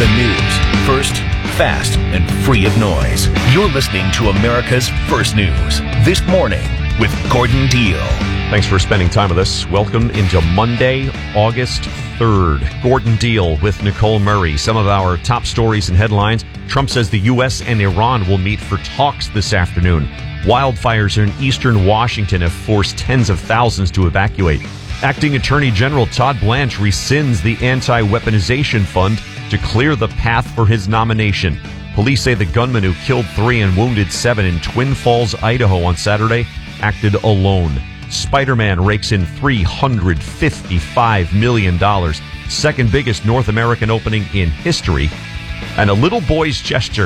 the news. First, fast, and free of noise. You're listening to America's First News. This Morning with Gordon Deal. Thanks for spending time with us. Welcome into Monday, August 3rd. Gordon Deal with Nicole Murray. Some of our top stories and headlines. Trump says the U.S. and Iran will meet for talks this afternoon. Wildfires in eastern Washington have forced tens of thousands to evacuate. Acting Attorney General Todd Blanche rescinds the anti-weaponization fund to clear the path for his nomination. Police say the gunman who killed 3 and wounded 7 in Twin Falls, Idaho on Saturday acted alone. Spider-Man rakes in $355 million, second biggest North American opening in history. And a little boy's gesture